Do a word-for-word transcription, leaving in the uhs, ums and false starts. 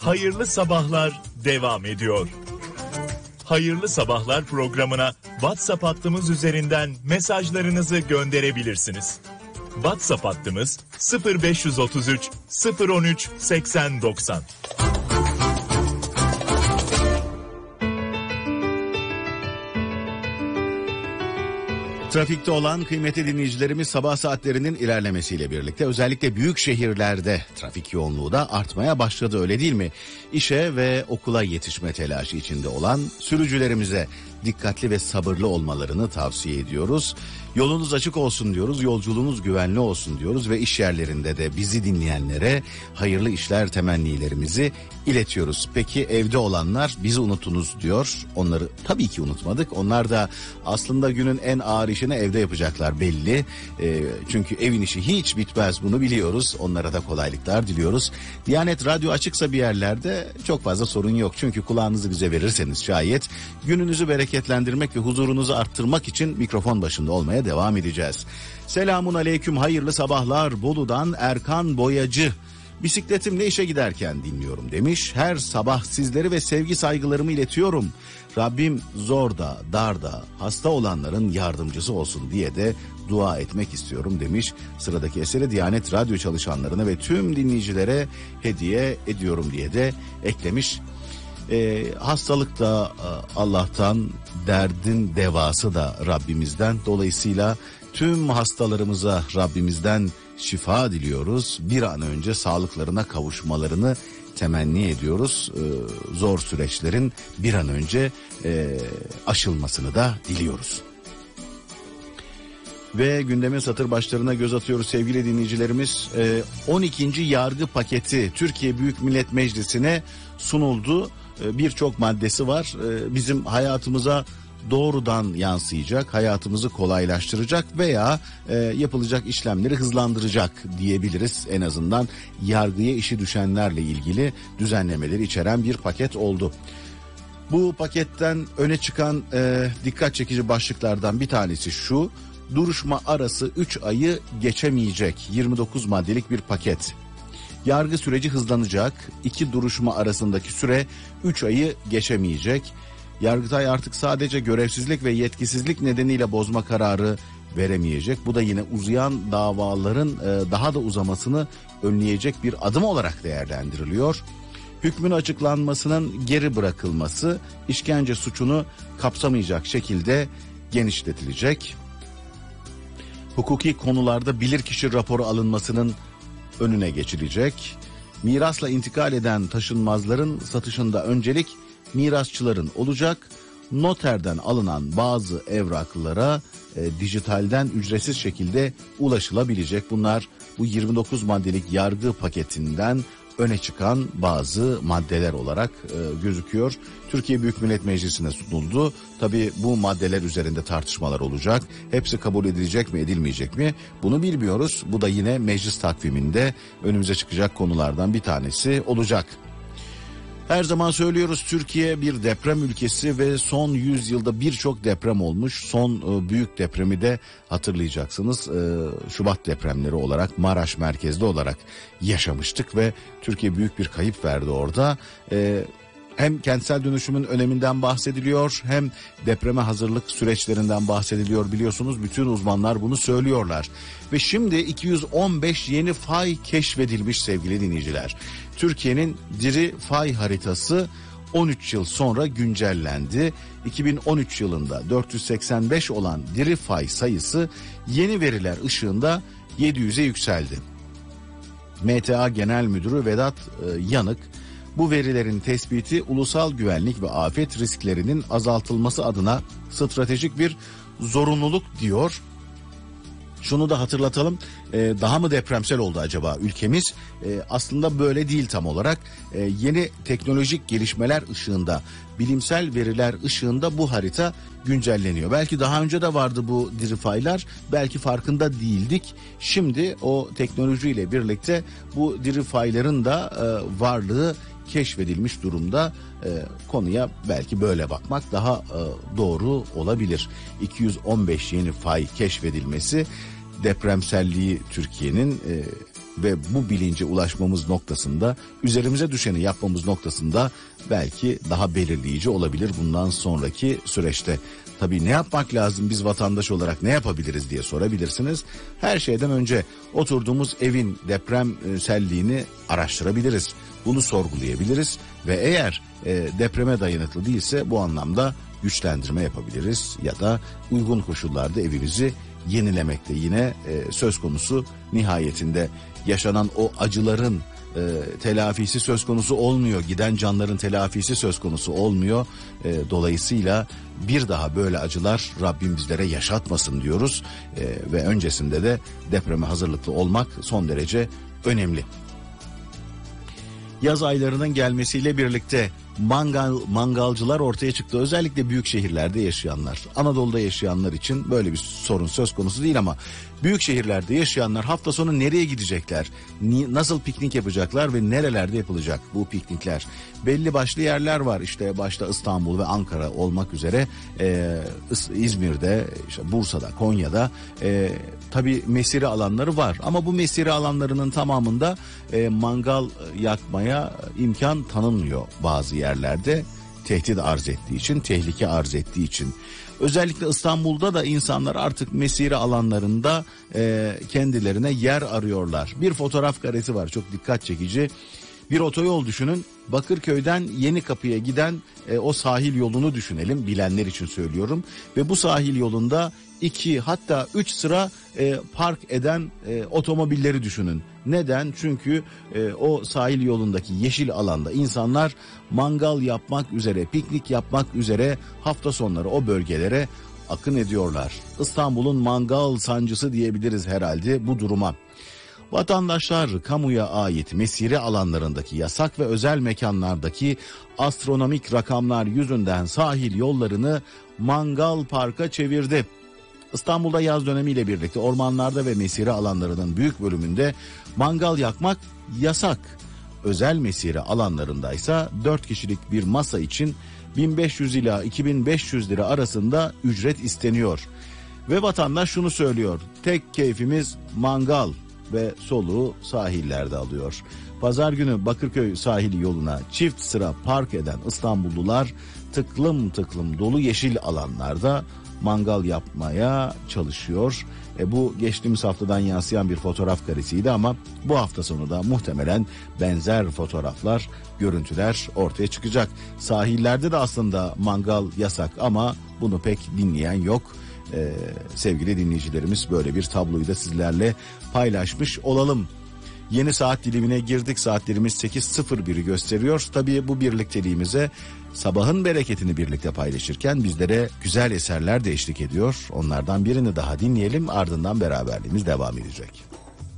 Hayırlı Sabahlar devam ediyor. Hayırlı Sabahlar programına WhatsApp hattımız üzerinden mesajlarınızı gönderebilirsiniz. WhatsApp hattımız sıfır beş otuz üç sıfır on üç seksen doksan. Trafikte olan kıymetli dinleyicilerimiz, sabah saatlerinin ilerlemesiyle birlikte özellikle büyük şehirlerde trafik yoğunluğu da artmaya başladı, öyle değil mi? İşe ve okula yetişme telaşı içinde olan sürücülerimize dikkatli ve sabırlı olmalarını tavsiye ediyoruz. Yolunuz açık olsun diyoruz, yolculuğunuz güvenli olsun diyoruz ve iş yerlerinde de bizi dinleyenlere hayırlı işler temennilerimizi iletiyoruz. Peki evde olanlar, bizi unutunuz diyor. Onları tabii ki unutmadık. Onlar da aslında günün en ağır işini evde yapacaklar belli. E, çünkü evin işi hiç bitmez, bunu biliyoruz. Onlara da kolaylıklar diliyoruz. Diyanet Radyo açıksa bir yerlerde çok fazla sorun yok. Çünkü kulağınızı bize verirseniz şayet gününüzü bereketlendirmek ve huzurunuzu arttırmak için mikrofon başında olmaya devam edeceğiz. Selamun aleyküm, hayırlı sabahlar. Bolu'dan Erkan Boyacı. Bisikletimle işe giderken dinliyorum demiş. Her sabah sizleri ve sevgi saygılarımı iletiyorum. Rabbim zorda, darda, hasta olanların yardımcısı olsun diye de dua etmek istiyorum demiş. Sıradaki eseri Diyanet Radyo çalışanlarına ve tüm dinleyicilere hediye ediyorum diye de eklemiş. E, hastalık da Allah'tan, derdin devası da Rabbimizden. Dolayısıyla tüm hastalarımıza Rabbimizden şifa diliyoruz. Bir an önce sağlıklarına kavuşmalarını temenni ediyoruz. Ee, zor süreçlerin bir an önce e, aşılmasını da diliyoruz. Ve gündemin satır başlarına göz atıyoruz sevgili dinleyicilerimiz. Ee, on ikinci yargı paketi Türkiye Büyük Millet Meclisi'ne sunuldu. Ee, birçok maddesi var. Ee, bizim hayatımıza doğrudan yansıyacak, hayatımızı kolaylaştıracak veya e, yapılacak işlemleri hızlandıracak diyebiliriz. En azından yargıya işi düşenlerle ilgili düzenlemeleri içeren bir paket oldu. Bu paketten öne çıkan e, dikkat çekici başlıklardan bir tanesi şu: duruşma arası üç ayı geçemeyecek. yirmi dokuz maddelik bir paket. Yargı süreci hızlanacak. İki duruşma arasındaki süre üç ayı geçemeyecek. Yargıtay artık sadece görevsizlik ve yetkisizlik nedeniyle bozma kararı veremeyecek. Bu da yine uzayan davaların daha da uzamasını önleyecek bir adım olarak değerlendiriliyor. Hükmün açıklanmasının geri bırakılması işkence suçunu kapsamayacak şekilde genişletilecek. Hukuki konularda bilirkişi raporu alınmasının önüne geçilecek. Mirasla intikal eden taşınmazların satışında öncelik mirasçıların olacak. Noterden alınan bazı evraklara e, dijitalden ücretsiz şekilde ulaşılabilecek. Bunlar bu yirmi dokuz maddelik yargı paketinden öne çıkan bazı maddeler olarak e, gözüküyor. Türkiye Büyük Millet Meclisi'ne sunuldu. Tabii bu maddeler üzerinde tartışmalar olacak. Hepsi kabul edilecek mi, edilmeyecek mi? Bunu bilmiyoruz. Bu da yine meclis takviminde önümüze çıkacak konulardan bir tanesi olacak. Her zaman söylüyoruz, Türkiye bir deprem ülkesi ve son yüz yılda birçok deprem olmuş. Son e, büyük depremi de hatırlayacaksınız. E, Şubat depremleri olarak Maraş merkezli olarak yaşamıştık ve Türkiye büyük bir kayıp verdi orada. E, hem kentsel dönüşümün öneminden bahsediliyor, hem depreme hazırlık süreçlerinden bahsediliyor. Biliyorsunuz bütün uzmanlar bunu söylüyorlar. Ve şimdi iki yüz on beş yeni fay keşfedilmiş sevgili dinleyiciler. Türkiye'nin diri fay haritası on üç yıl sonra güncellendi. iki bin on üç yılında dört yüz seksen beş olan diri fay sayısı yeni veriler ışığında yedi yüze yükseldi. M T A Genel Müdürü Vedat e, Yanık, bu verilerin tespiti ulusal güvenlik ve afet risklerinin azaltılması adına stratejik bir zorunluluk diyor. Şunu da hatırlatalım, e, daha mı depremsel oldu acaba ülkemiz? E, aslında böyle değil tam olarak. E, yeni teknolojik gelişmeler ışığında, bilimsel veriler ışığında bu harita güncelleniyor. Belki daha önce de vardı bu diri faylar, belki farkında değildik. Şimdi o teknolojiyle birlikte bu diri fayların da e, varlığı keşfedilmiş durumda. E, konuya belki böyle bakmak daha e, doğru olabilir. iki yüz on beş yeni fay keşfedilmesi depremselliği Türkiye'nin e, ve bu bilince ulaşmamız noktasında, üzerimize düşeni yapmamız noktasında belki daha belirleyici olabilir bundan sonraki süreçte. Tabii ne yapmak lazım, biz vatandaş olarak ne yapabiliriz diye sorabilirsiniz. Her şeyden önce oturduğumuz evin depremselliğini araştırabiliriz. Bunu sorgulayabiliriz ve eğer e, depreme dayanıklı değilse bu anlamda güçlendirme yapabiliriz ya da uygun koşullarda evimizi yenilemekte yine e, söz konusu. Nihayetinde yaşanan o acıların e, telafisi söz konusu olmuyor. Giden canların telafisi söz konusu olmuyor. E, dolayısıyla bir daha böyle acılar Rabbim bizlere yaşatmasın diyoruz. E, ve öncesinde de depreme hazırlıklı olmak son derece önemli. Yaz aylarının gelmesiyle birlikte mangal mangalcılar ortaya çıktı. Özellikle büyük şehirlerde yaşayanlar, Anadolu'da yaşayanlar için böyle bir sorun söz konusu değil ama büyük şehirlerde yaşayanlar hafta sonu nereye gidecekler? Nasıl piknik yapacaklar ve nerelerde yapılacak bu piknikler? Belli başlı yerler var. İşte başta İstanbul ve Ankara olmak üzere e, İzmir'de, işte Bursa'da, Konya'da e, tabii mesire alanları var. Ama bu mesire alanlarının tamamında e, mangal yakmaya imkan tanınmıyor bazı yerlerde. Tehdit arz ettiği için, tehlike arz ettiği için. Özellikle İstanbul'da da insanlar artık mesire alanlarında e, kendilerine yer arıyorlar. Bir fotoğraf karesi var, çok dikkat çekici. Bir otoyol düşünün, Bakırköy'den Yenikapı'ya giden e, o sahil yolunu düşünelim, bilenler için söylüyorum. Ve bu sahil yolunda iki hatta üç sıra e, park eden e, otomobilleri düşünün. Neden? Çünkü e, o sahil yolundaki yeşil alanda insanlar mangal yapmak üzere, piknik yapmak üzere hafta sonları o bölgelere akın ediyorlar. İstanbul'un mangal sancısı diyebiliriz herhalde bu duruma. Vatandaşlar kamuya ait mesire alanlarındaki yasak ve özel mekanlardaki astronomik rakamlar yüzünden sahil yollarını mangal parka çevirdi. İstanbul'da yaz dönemiyle birlikte ormanlarda ve mesire alanlarının büyük bölümünde mangal yakmak yasak. Özel mesire alanlarındaysa dört kişilik bir masa için bin beş yüz ila iki bin beş yüz lira arasında ücret isteniyor. Ve vatandaş şunu söylüyor: tek keyfimiz mangal ve soluğu sahillerde alıyor. Pazar günü Bakırköy sahili yoluna çift sıra park eden İstanbullular tıklım tıklım dolu yeşil alanlarda mangal yapmaya çalışıyor. E bu geçtiğimiz haftadan yansıyan bir fotoğraf karesiydi ama bu hafta sonu da muhtemelen benzer fotoğraflar, görüntüler ortaya çıkacak. Sahillerde de aslında mangal yasak ama bunu pek dinleyen yok. Ee, sevgili dinleyicilerimiz, böyle bir tabloyu da sizlerle paylaşmış olalım. Yeni saat dilimine girdik. Saatlerimiz sekiz sıfır biri gösteriyor. Tabii bu birlikteliğimize sabahın bereketini birlikte paylaşırken bizlere güzel eserler de eşlik ediyor. Onlardan birini daha dinleyelim, ardından beraberliğimiz devam edecek.